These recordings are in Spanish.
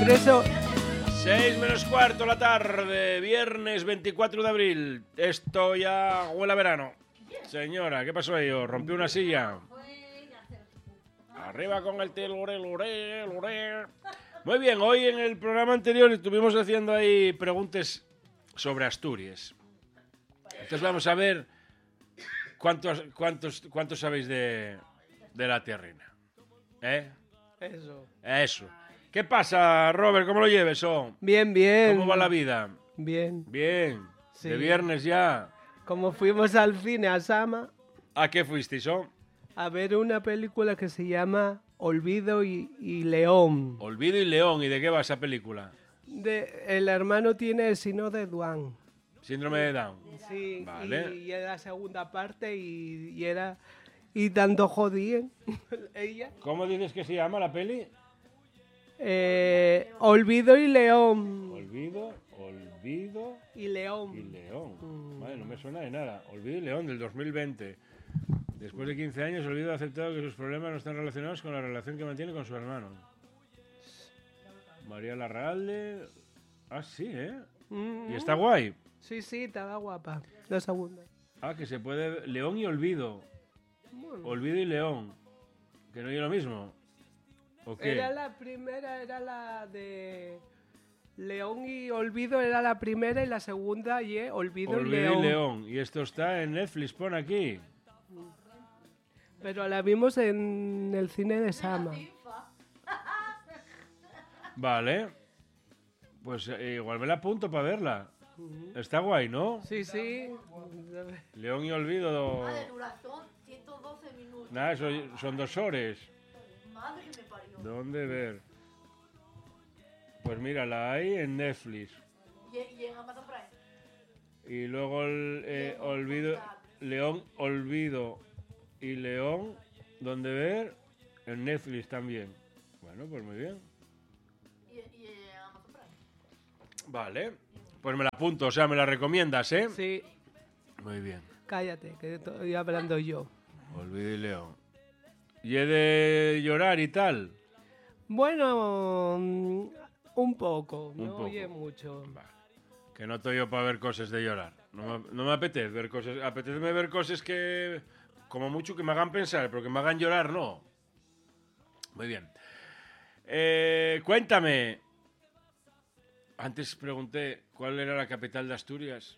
Por eso... 6 menos cuarto la tarde, viernes 24 de abril. Esto ya huele a verano. Señora, ¿qué pasó ahí? ¿Os rompió una silla? Arriba con el lore. Muy bien, hoy en el programa anterior estuvimos haciendo ahí preguntas sobre Asturias. Entonces vamos a ver cuántos sabéis de la tierrina. ¿Eh? Eso. ¿Qué pasa, Robert? ¿Cómo lo lleves? Bien, bien. ¿Cómo va la vida? Bien. Bien. Sí. De viernes ya. Como fuimos al cine a Sama ¿A qué fuisteis, a ver una película que se llama Olvido y León. Olvido y León. ¿Y de qué va esa película? El hermano tiene el síndrome de Down. Síndrome de Down. Sí, Vale. y era la segunda parte y era... Y tanto jodían ella. ¿Cómo dices que se llama la peli? Olvido y León. Olvido Y León. y León. Vale, no me suena de nada. Olvido y León del 2020. Después de 15 años, Olvido ha aceptado que sus problemas no están relacionados con la relación que mantiene con su hermano. María Larralde. Ah, sí, ¿eh? Y está guay. Sí, estaba guapa. La segunda. Ah, que se puede... León y Olvido. Bueno. Olvido y León. Que no es lo mismo. ¿O qué? Era la primera, era la de... León y Olvido era la primera y la segunda y Olvido y Olvido León. y León. Y esto está en Netflix, pon aquí. Pero la vimos en el cine de Sama. Vale. Pues igual me la apunto para verla. Está guay, ¿no? Sí. León y Olvido. De duración, 112 minutos. Nada, son 2 horas. Madre que me parió. ¿Dónde ver? Pues mira, la hay en Netflix. Y en Amazon Prime. Y luego Olvido, León, Olvido y León, ¿dónde ver? En Netflix también. Bueno, pues muy bien. Y en Amazon Prime. Vale. Pues me la apunto, o sea, me la recomiendas, ¿eh? Sí, Muy bien. cállate, que estoy hablando yo. Olvido y León. ¿Y he de llorar y tal? Bueno, un poco, Un no poco. oye mucho. Vale. Que no estoy yo para ver cosas de llorar. No me apetece ver cosas. Apetece ver cosas que, como mucho, que me hagan pensar, pero que me hagan llorar, no. Muy bien. Cuéntame. Antes pregunté cuál era la capital de Asturias.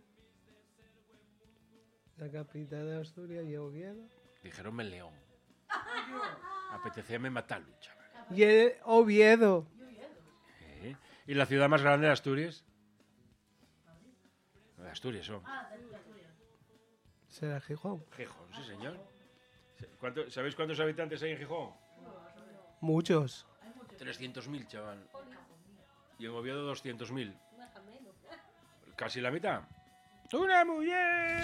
La capital de Asturias y Oviedo. Dijeronme León. Apetecíame matarlo, chaval. Y Oviedo. ¿Y la ciudad más grande de Asturias? De Asturias, Será Gijón. Gijón, sí, señor. ¿Sabéis cuántos habitantes hay en Gijón? Muchos. 300.000, chaval. Y en Oviedo 200.000. Casi la mitad. ¡Una mujer!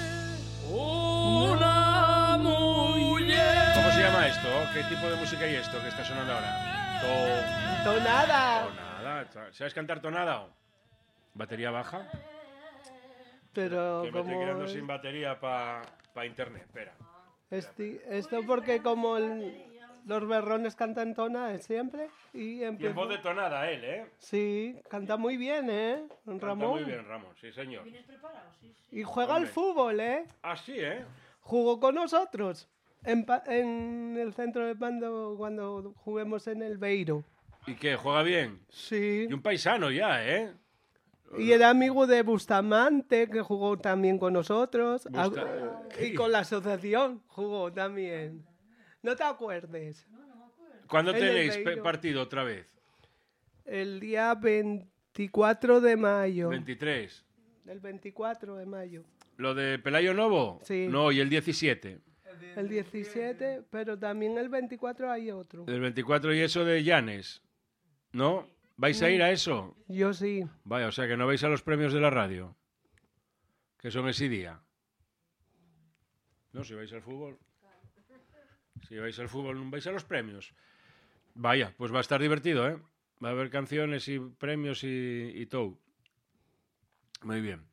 Una mujer. ¿Cómo se llama esto? ¿Qué tipo de música hay esto que está sonando ahora? Tonada. Tonada. ¿Sabes cantar tonada? ¿Batería baja? Pero Que me estoy como... quedando sin batería para internet. Espera. Esto porque como los berrones cantan tonada siempre y Y en empieza... voz de tonada él, ¿eh? Sí, canta muy bien, Ramón. Canta muy bien, Ramón. Sí, señor. ¿Vienes preparado? Sí. Y juega al Hombre. fútbol, Ah, sí, ¿eh? Jugó con nosotros en el centro de mando cuando juguemos en el Beiro. ¿Y qué? ¿Juega bien? Sí. Y un paisano ya, ¿eh? Y era amigo de Bustamante, que jugó también con nosotros. Y con la asociación jugó también. ¿No te acuerdes? ¿Cuándo En el tenéis Beiro. partido otra vez? El día 24 de mayo. 23. El 24 de mayo. ¿Lo de Pelayo Novo? Sí. No, y el 17. El 17, pero también el 24 hay otro. El 24 y eso de Llanes. ¿No? ¿Vais a ir a eso? Yo sí. Vaya, o sea que no vais a los premios de la radio. Que son ese día. No, si vais al fútbol. Si vais al fútbol, no vais a los premios. Vaya, pues va a estar divertido, ¿eh? Va a haber canciones y premios y todo. Muy bien.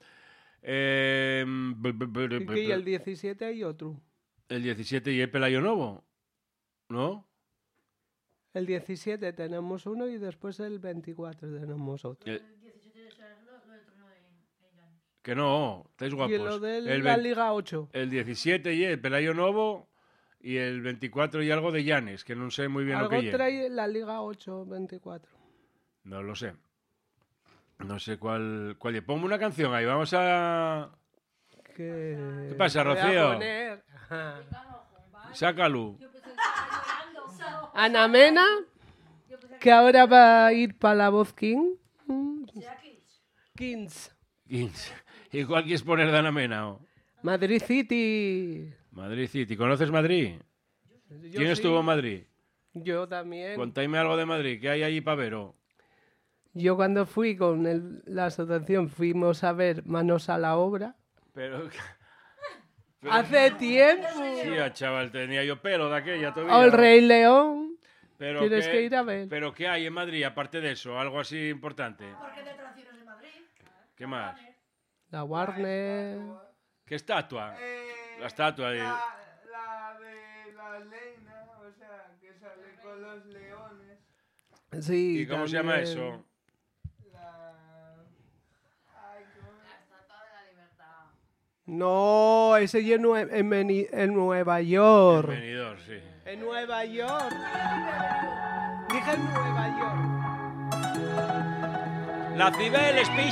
Y el 17 hay otro. El 17 y el Pelayo Novo, ¿no? El 17 tenemos uno y después el 24 tenemos otro. El 17 será lo del torneo en Llanes. Que no, estáis guapos. Y lo de El la 20 Liga 8. El 17 y el Pelayo Novo y el 24 y algo de Llanes, que no sé muy bien lo Algo que lle. trae la Liga 8, 24. No lo sé. No sé cuál lle. Ponme una canción ahí, vamos a... ¿Qué pasa, voy a Rocío? poner? Sácalo. Yo pensé que estaba llorando. Ana Mena, que ahora va a ir para la voz King. Sea Kids. Kings. ¿Y cuál quieres poner de Ana Mena? Madrid City. Madrid City. ¿Conoces Madrid? Yo ¿Quién sí. estuvo en Madrid? Yo también. Contáis algo de Madrid. ¿Qué hay allí para ver? Yo cuando fui con la asociación fuimos a ver Manos a la Obra. Pero... Hace tiempo. Sí, chaval, tenía yo pelo de aquella O todavía. El Rey León. Pero Tienes que ir a ver. ¿Pero qué hay en Madrid, aparte de eso? Algo así importante. Parque de atracciones de Madrid. ¿Qué más? La Warner. ¿Qué estatua? La estatua de... La de la Leina, o sea, que sale con los leones. Sí, ¿Y cómo se llama también. eso? Ay, ¿cómo? No, ese ya en Nueva York. Venidor, sí. En Nueva York. Dije en Nueva York. La Cibeles,